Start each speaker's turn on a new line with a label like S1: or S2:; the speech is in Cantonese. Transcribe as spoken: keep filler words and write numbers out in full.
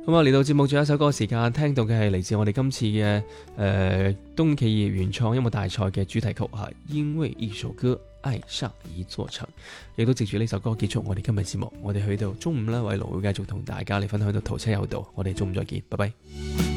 S1: 咁啊，嚟到節目最後一首歌時間，聽到嘅係嚟自我哋今次嘅誒東企業原創音樂大賽嘅主題曲嚇，因為一首歌愛上一座城，亦都藉住呢首歌結束我哋今日節目。我哋去到中午啦，偉龍會繼續同大家嚟分享到途車有道，我哋中午再見，拜拜。